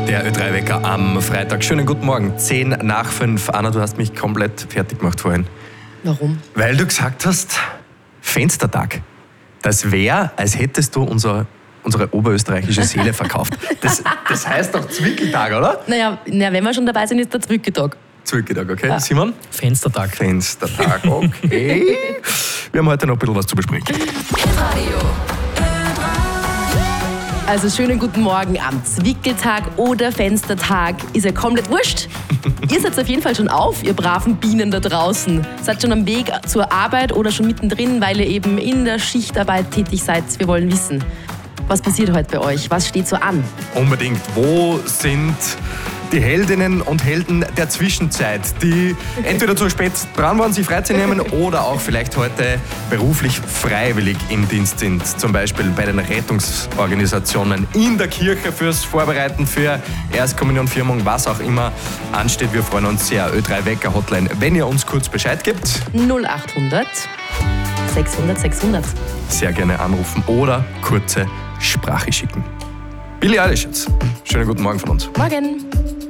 Der Ö3-Wecker am Freitag. Schönen guten Morgen, 5:10. Anna, du hast mich komplett fertig gemacht vorhin. Warum? Weil du gesagt hast, Fenstertag. Das wäre, als hättest du unsere oberösterreichische Seele verkauft. Das heißt doch Zwickeltag, oder? Naja, wenn wir schon dabei sind, ist der Zwickeltag. Zwickeltag, okay. Ja. Simon? Fenstertag. Fenstertag, okay. Wir haben heute noch ein bisschen was zu besprechen. Also schönen guten Morgen am Zwickeltag oder Fenstertag. Ist ja komplett wurscht. Ihr seid auf jeden Fall schon auf, ihr braven Bienen da draußen. Seid schon am Weg zur Arbeit oder schon mittendrin, weil ihr eben in der Schichtarbeit tätig seid. Wir wollen wissen, was passiert heute bei euch? Was steht so an? Unbedingt. Wo sind die Heldinnen und Helden der Zwischenzeit, die entweder zu spät dran waren, sich freizunehmen oder auch vielleicht heute beruflich freiwillig im Dienst sind? Zum Beispiel bei den Rettungsorganisationen, in der Kirche fürs Vorbereiten für Erstkommunion, Firmung, was auch immer ansteht. Wir freuen uns sehr. Ö3-Wecker Hotline, wenn ihr uns kurz Bescheid gebt. 0800 600 600. Sehr gerne anrufen oder kurze Sprache schicken. Billie Eilish jetzt. Schönen guten Morgen von uns. Morgen.